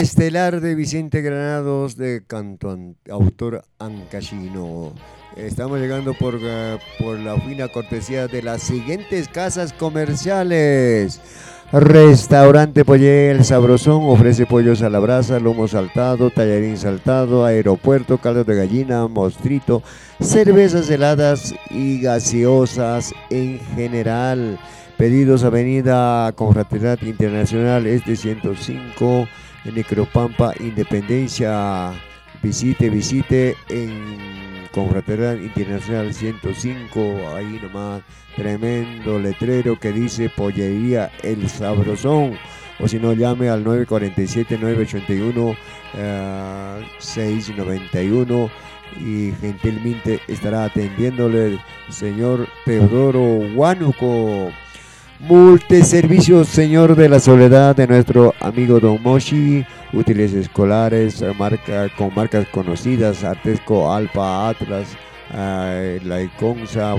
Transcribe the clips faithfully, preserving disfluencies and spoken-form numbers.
estelar de Vicente Granados de cantautor ancashino. Estamos llegando por, uh, por la fina cortesía de las siguientes casas comerciales. Restaurante Pollé El Sabrosón ofrece pollos a la brasa, lomo saltado, tallarín saltado, aeropuerto, caldo de gallina, mostrito, cervezas heladas y gaseosas en general. Pedidos Avenida Confraternidad Internacional Este ciento cinco, en Necropampa, Independencia. Visite, visite en Confraternidad Internacional ciento cinco, ahí nomás, tremendo letrero que dice Pollería El Sabrosón. O si no, llame al nueve cuatro siete, nueve ocho uno, seis nueve uno y gentilmente estará atendiéndole el señor Teodoro Huánuco. Multiservicios Señor de la Soledad de nuestro amigo Don Moshi, útiles escolares, marca, con marcas conocidas, Artesco, Alfa, Atlas, eh, La Iconza,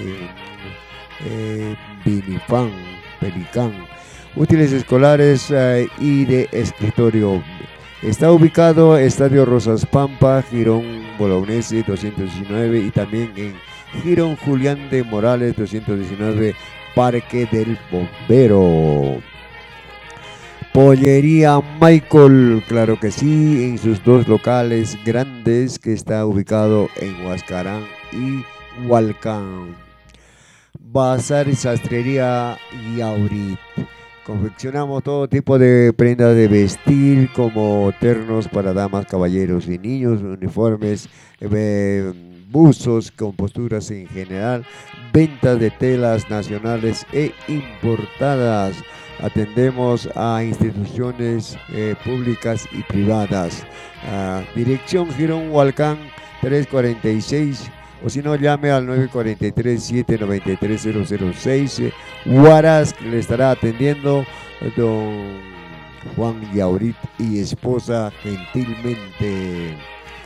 eh, Vinifan, Pelicán, útiles escolares eh, y de escritorio. Está ubicado Estadio Rosas Pampa, Girón Bolognesi doscientos diecinueve y también en Girón Julián de Morales doscientos diecinueve, Parque del Bombero. Pollería Michael, claro que sí, en sus dos locales grandes que está ubicado en Huascarán y Hualcán. Bazar y Sastrería Yaurit. Confeccionamos todo tipo de prendas de vestir, como ternos para damas, caballeros y niños, uniformes, eh, buzos con posturas en general, ventas de telas nacionales e importadas. Atendemos a instituciones eh, públicas y privadas. Uh, dirección Girón Hualcán trescientos cuarenta y seis, o si no, llame al nueve cuatro tres, siete nueve tres, cero cero seis. Huaraz le estará atendiendo don Juan Yaurit y esposa gentilmente.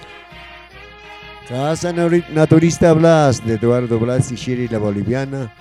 Casa Naturista Blas de Eduardo Blas y Sherry la Boliviana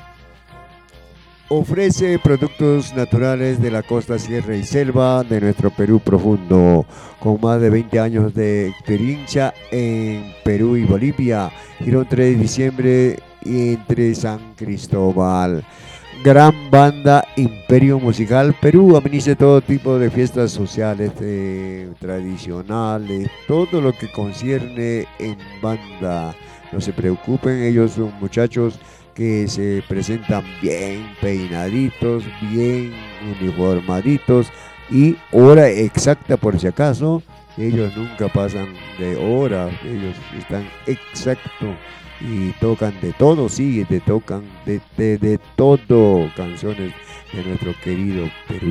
ofrece productos naturales de la costa, sierra y selva de nuestro Perú profundo, con más de veinte años de experiencia en Perú y Bolivia. Girón tres de diciembre y entre San Cristóbal. Gran banda Imperio Musical Perú ameniza todo tipo de fiestas sociales, eh, tradicionales, todo lo que concierne en banda. No se preocupen, ellos son muchachos que se presentan bien peinaditos, bien uniformaditos y hora exacta por si acaso. Ellos nunca pasan de hora, ellos están exactos y tocan de todo, sí, te tocan de, de, de todo, canciones de nuestro querido Perú.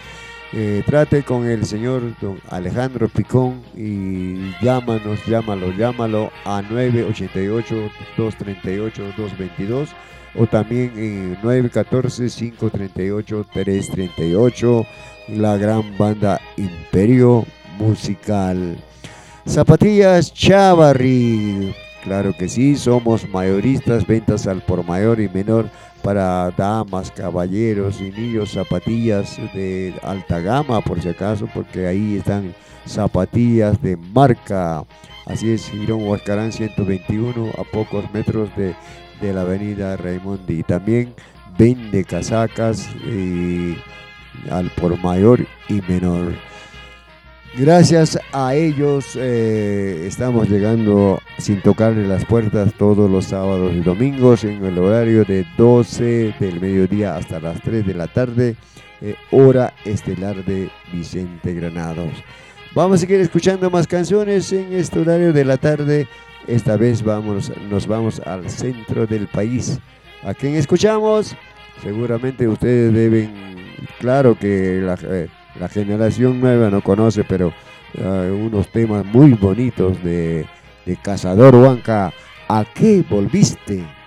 Eh, trate con el señor don Alejandro Picón y llámanos, llámalo, llámalo a nueve ocho ocho, dos tres ocho, dos dos dos o también en nueve uno cuatro, cinco tres ocho, tres tres ocho. La gran banda Imperio Musical. Zapatillas Chavarri, claro que sí, somos mayoristas, ventas al por mayor y menor para damas, caballeros y niños, zapatillas de alta gama por si acaso, porque ahí están zapatillas de marca. Así es, Girón Huascarán ciento veintiuno, a pocos metros de, de la avenida Raimondi. Y también vende casacas eh, al por mayor y menor. Gracias a ellos eh, estamos llegando sin tocarle las puertas todos los sábados y domingos en el horario de doce del mediodía hasta las tres de la tarde, eh, hora estelar de Vicente Granados. Vamos a seguir escuchando más canciones en este horario de la tarde. Esta vez vamos, nos vamos al centro del país. ¿A quién escuchamos? Seguramente ustedes deben, claro que la... Eh, La generación nueva no conoce, pero uh, unos temas muy bonitos de, de Cazador Huanca. ¿A qué volviste?